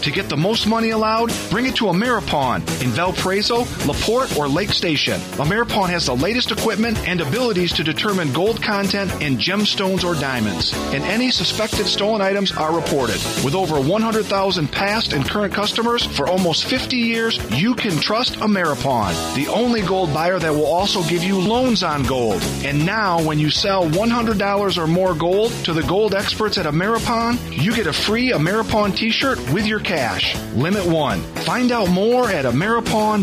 To get the most money allowed, bring it to Ameripawn in Valparaiso, LaPorte, or Lake Station. Ameripawn has the latest equipment and abilities to determine gold content in gemstones or diamonds. And any suspected stolen items are reported. With over 100,000 past and current customers for almost 50 years, you can trust Ameripawn, the only gold buyer that will also give you loans on gold. And now, when you sell $100 or more gold to the gold experts at Ameripawn, you get a free Ameripawn t-shirt with your cash. Limit 1. Find out more at Ameripawn.com.